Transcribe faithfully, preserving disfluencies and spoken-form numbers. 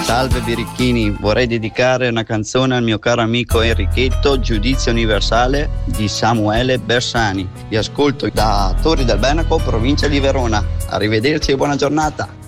Salve birichini, vorrei dedicare una canzone al mio caro amico Enrichetto, Giudizio Universale di Samuele Bersani. Vi ascolto da Torri del Benaco, provincia di Verona. Arrivederci e buona giornata.